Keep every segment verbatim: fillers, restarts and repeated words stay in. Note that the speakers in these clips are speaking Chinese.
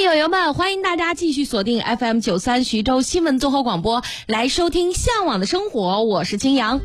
友友们，欢迎大家继续锁定 F M 九三徐州新闻综合广播，来收听《向往的生活》，我是金阳。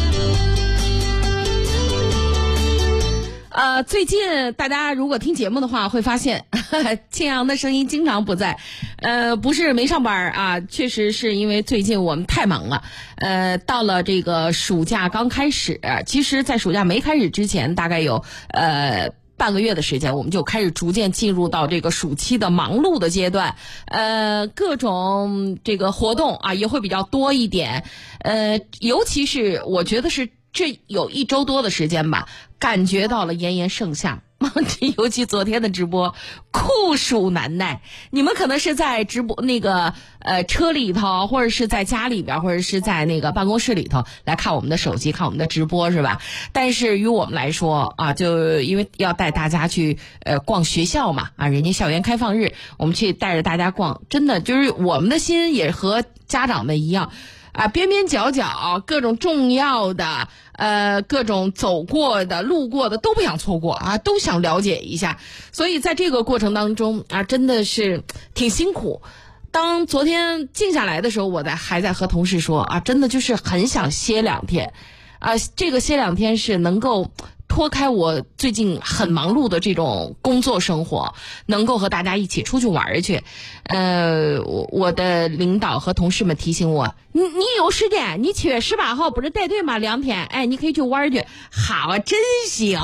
呃，最近大家如果听节目的话，会发现金阳的声音经常不在。呃，不是没上班啊，确实是因为最近我们太忙了。呃，到了这个暑假刚开始，其实在暑假没开始之前，大概有呃。半个月的时间，我们就开始逐渐进入到这个暑期的忙碌的阶段，呃，各种这个活动啊也会比较多一点，呃，尤其是我觉得是这有一周多的时间吧，感觉到了炎炎盛夏。尤其昨天的直播酷暑难耐，你们可能是在直播那个呃车里头，或者是在家里边，或者是在那个办公室里头来看我们的手机，看我们的直播，是吧？但是于我们来说啊，就因为要带大家去呃逛学校嘛，啊，人家校园开放日，我们去带着大家逛，真的就是我们的心也和家长们一样。啊，边边角角各种重要的呃各种走过的路过的都不想错过啊，都想了解一下，所以在这个过程当中啊，真的是挺辛苦。当昨天静下来的时候，我在还在和同事说啊，真的就是很想歇两天啊，这个歇两天是能够脱开我最近很忙碌的这种工作生活，能够和大家一起出去玩去。呃，我我的领导和同事们提醒我，你你有时间，你七月十八号不是带队吗？两天，哎，你可以去玩去。好啊，真行。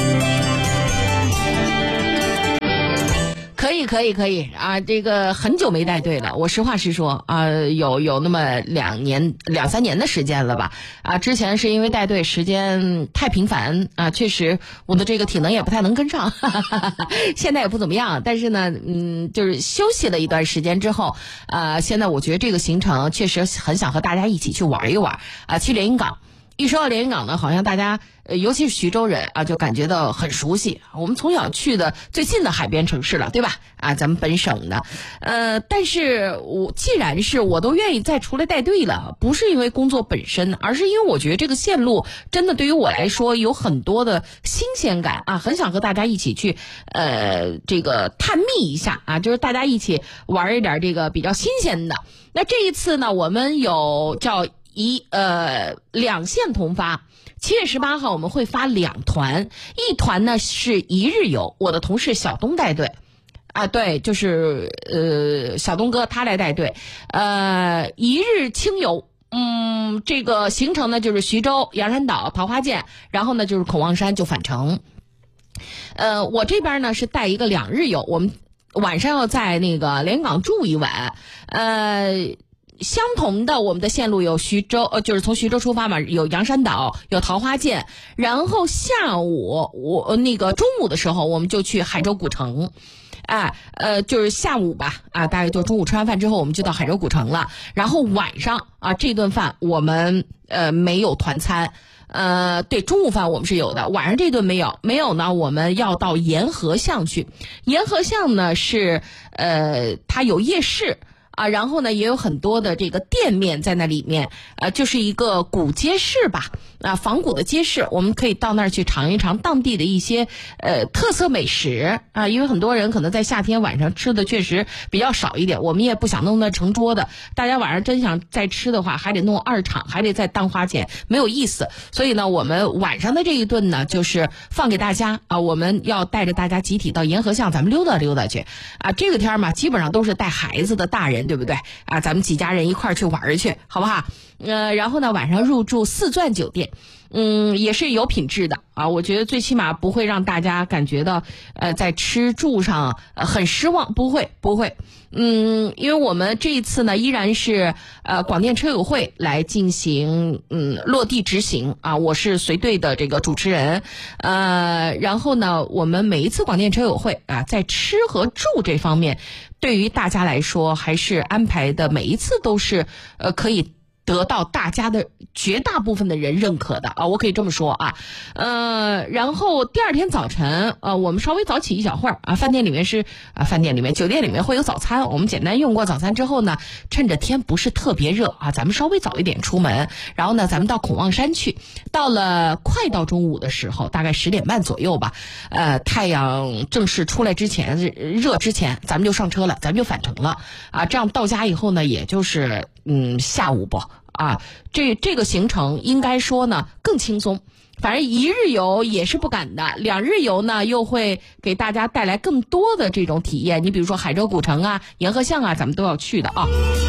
可以可以可以啊，这个很久没带队了，我实话实说啊，有有那么两年两三年的时间了吧啊，之前是因为带队时间太频繁啊，确实我的这个体能也不太能跟上，哈哈哈哈，现在也不怎么样，但是呢，嗯，就是休息了一段时间之后，啊，现在我觉得这个行程确实很想和大家一起去玩一玩啊，去连云港。一说到连云港呢，好像大家呃，尤其是徐州人啊，就感觉到很熟悉。我们从小去的最近的海边城市了，对吧？啊，咱们本省的，呃，但是我既然是我都愿意再出来带队了，不是因为工作本身，而是因为我觉得这个线路真的对于我来说有很多的新鲜感啊，很想和大家一起去呃这个探秘一下啊，就是大家一起玩一点这个比较新鲜的。那这一次呢，我们有叫。一呃两线同发，七月十八号我们会发两团，一团呢是一日游，我的同事小东带队，啊对，就是呃小东哥他来带队，呃一日轻游，嗯这个行程呢就是徐州、洋山岛、桃花涧，然后呢就是孔望山就返程。呃我这边呢是带一个两日游，我们晚上要在那个连云港住一晚，呃。相同的，我们的线路有徐州，呃，就是从徐州出发嘛，有洋山岛，有桃花涧，然后下午我那个中午的时候，我们就去海州古城，哎，呃，就是下午吧，啊，大概就中午吃完饭之后，我们就到海州古城了，然后晚上啊，这顿饭我们呃没有团餐。呃，对，中午饭我们是有的，晚上这顿没有，没有呢，我们要到沿河巷去。沿河巷呢是呃，它有夜市。啊，然后呢，也有很多的这个店面在那里面，呃，就是一个古街市吧，啊，仿古的街市，我们可以到那儿去尝一尝当地的一些呃特色美食啊，因为很多人可能在夏天晚上吃的确实比较少一点，我们也不想弄那成桌的，大家晚上真想再吃的话，还得弄二场，还得再当花钱，没有意思。所以呢，我们晚上的这一顿呢，就是放给大家啊，我们要带着大家集体到沿河巷，咱们溜达溜达去啊。这个天嘛，基本上都是带孩子的大人。对不对啊？咱们几家人一块儿去玩去，好不好？呃，然后呢，晚上入住四钻酒店，嗯，也是有品质的啊。我觉得最起码不会让大家感觉到呃在吃住上呃很失望，不会不会。嗯，因为我们这一次呢依然是呃广电车友会来进行嗯落地执行啊，我是随队的这个主持人，呃，然后呢，我们每一次广电车友会啊，在吃和住这方面，对于大家来说还是安排的每一次都是呃可以得到大家的绝大部分的人认可的啊，我可以这么说啊。呃，然后第二天早晨，呃，我们稍微早起一小会儿啊，饭店里面是啊，饭店里面酒店里面会有早餐，我们简单用过早餐之后呢，趁着天不是特别热啊，咱们稍微早一点出门，然后呢，咱们到孔望山去。到了快到中午的时候，大概十点半左右吧，呃，太阳正式出来之前，热之前，咱们就上车了，咱们就返程了啊。这样到家以后呢，也就是嗯下午不啊，这这个行程应该说呢更轻松。反正一日游也是不赶的，两日游呢又会给大家带来更多的这种体验。你比如说海州古城啊、沿河巷啊，咱们都要去的啊。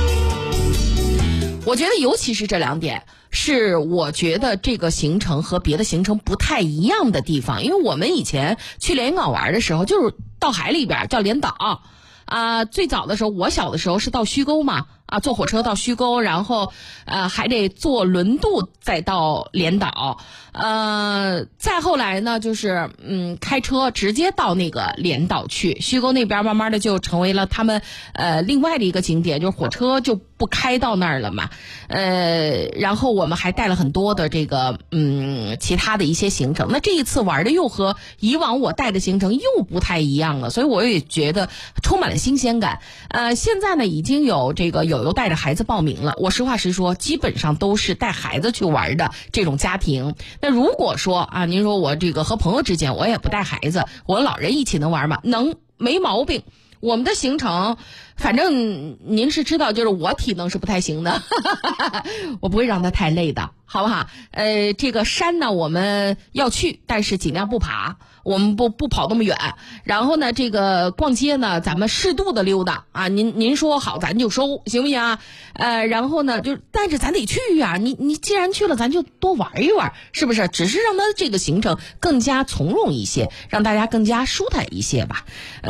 我觉得尤其是这两点是我觉得这个行程和别的行程不太一样的地方。因为我们以前去连云港玩的时候就是到海里边叫连岛啊，最早的时候我小的时候是到虚沟嘛啊，坐火车到虚沟，然后呃还得坐轮渡再到连岛，呃再后来呢就是嗯开车直接到那个连岛去，虚沟那边慢慢的就成为了他们呃另外的一个景点，就是火车就不开到那儿了嘛，呃然后我们还带了很多的这个嗯其他的一些行程，那这一次玩的又和以往我带的行程又不太一样了，所以我也觉得充满了新鲜感。呃现在呢已经有这个有有带着孩子报名了，我实话实说基本上都是带孩子去玩的这种家庭。那如果说啊您说我这个和朋友之间我也不带孩子，我老人一起能玩吗？能，没毛病。我们的行程反正您是知道，就是我体能是不太行的我不会让他太累的，好不好？呃这个山呢我们要去，但是尽量不爬，我们不不跑那么远。然后呢这个逛街呢咱们适度的溜达啊，您您说好咱就收，行不行啊？呃然后呢就但是咱得去啊，你你既然去了咱就多玩一玩，是不是？只是让他这个行程更加从容一些，让大家更加舒坦一些吧。